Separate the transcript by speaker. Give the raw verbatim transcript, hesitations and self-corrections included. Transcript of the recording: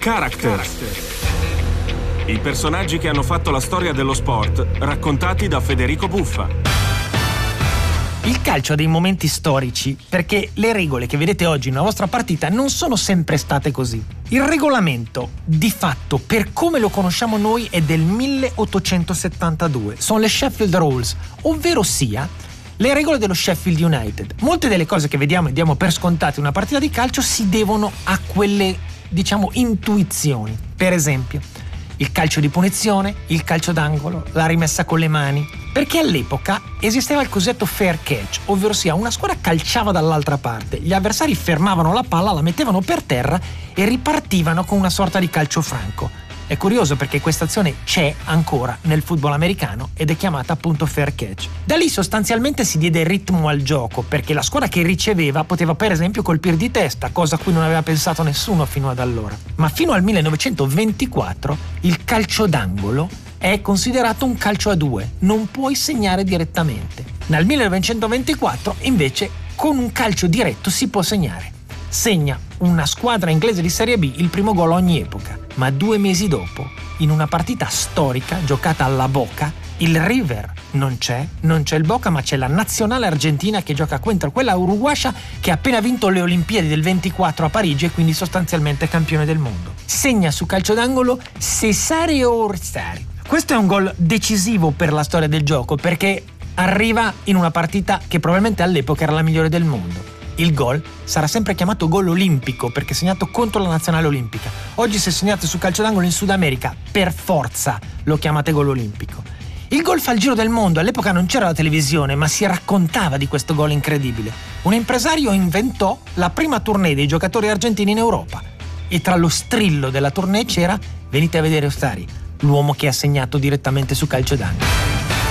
Speaker 1: Character. I personaggi che hanno fatto la storia dello sport, raccontati da Federico Buffa.
Speaker 2: Il calcio ha dei momenti storici perché le regole che vedete oggi nella vostra partita non sono sempre state così. Il regolamento, di fatto, per come lo conosciamo noi, è del milleottocentosettantadue. Sono le Sheffield Rules, ovvero sia le regole dello Sheffield United. Molte delle cose che vediamo e diamo per scontate in una partita di calcio si devono a quelle, diciamo, intuizioni. Per esempio, il calcio di punizione, il calcio d'angolo, la rimessa con le mani. Perché all'epoca esisteva il cosiddetto fair catch, ovvero sia una squadra calciava dall'altra parte, gli avversari fermavano la palla, la mettevano per terra e ripartivano con una sorta di calcio franco. È curioso perché questa azione c'è ancora nel football americano ed è chiamata appunto fair catch. Da lì sostanzialmente si diede ritmo al gioco, perché la squadra che riceveva poteva per esempio colpire di testa, cosa a cui non aveva pensato nessuno fino ad allora. Ma fino al millenovecentoventiquattro il calcio d'angolo è considerato un calcio a due, non puoi segnare direttamente. Nel millenovecentoventiquattro invece con un calcio diretto si può segnare. Segna una squadra inglese di Serie B il primo gol ogni epoca, ma due mesi dopo, in una partita storica giocata alla Boca, il River non c'è, non c'è il Boca, ma c'è la nazionale argentina che gioca contro quella uruguaya che ha appena vinto le Olimpiadi del ventiquattro a Parigi e quindi sostanzialmente è campione del mondo. Segna su calcio d'angolo Cesario Orsari. Questo è un gol decisivo per la storia del gioco perché arriva in una partita che probabilmente all'epoca era la migliore del mondo. Il gol sarà sempre chiamato gol olimpico perché è segnato contro la nazionale olimpica. Oggi se segnate su calcio d'angolo in Sud America, per forza lo chiamate gol olimpico. Il gol fa il giro del mondo, all'epoca non c'era la televisione, ma si raccontava di questo gol incredibile. Un impresario inventò la prima tournée dei giocatori argentini in Europa e tra lo strillo della tournée c'era "venite a vedere Orsari", l'uomo che ha segnato direttamente su calcio d'angolo.